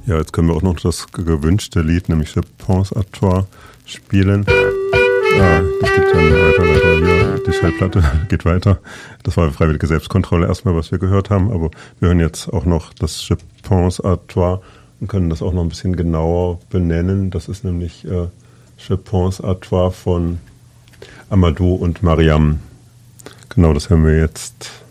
Ja, jetzt können wir auch noch das gewünschte Lied, nämlich Je pense à toi, spielen. Das geht dann weiter hier. Die Schallplatte geht weiter. Das war freiwillige Selbstkontrolle erstmal, was wir gehört haben, aber wir hören jetzt auch noch das Je pense à toi und können das auch noch ein bisschen genauer benennen. Das ist nämlich Je pense à toi von Amadou und Mariam. Genau, das hören wir jetzt.